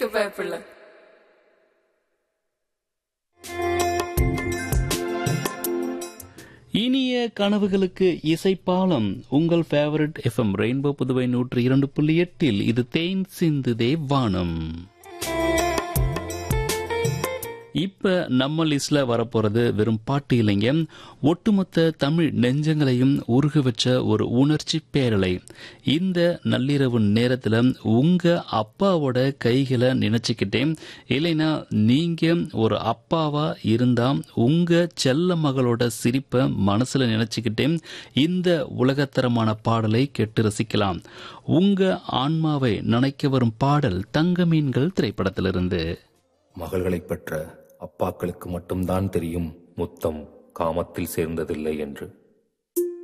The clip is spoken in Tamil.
பயப்பில்ல. இனிய கனவுகளுக்கு இசைப்பாலம் உங்கள் ஃபேவரட் எஃப்எம் ரெயின்போ புதுவை 102.8 இது தேன் சிந்துதே வானம். இப்ப நம்ம லிஸ்ட்ல வரப்போறது வெறும் பாட்டு இல்லைங்க, ஒட்டுமொத்த தமிழ் நெஞ்சங்களையும் உருக வச்ச ஒரு உணர்ச்சி பேரலை. இந்த நள்ளிரவு நேரத்துல உங்க அப்பாவோட கைகளை நினைச்சுக்கிட்டே, இல்லைன்னா நீங்க ஒரு அப்பாவா இருந்தா உங்க செல்ல மகளோட சிரிப்பை மனசுல நினைச்சுக்கிட்டே இந்த உலகத்தரமான பாடலை கேட்டு ரசிக்கலாம். உங்க ஆன்மாவை நினைக்க வரும் பாடல் தங்க மீன்கள் திரைப்படத்திலிருந்து. மகள்களை பெற்ற அப்பாக்களுக்கு மட்டும்தான் தெரியும் முத்தம் காமத்தில் சேர்ந்ததில்லை என்று.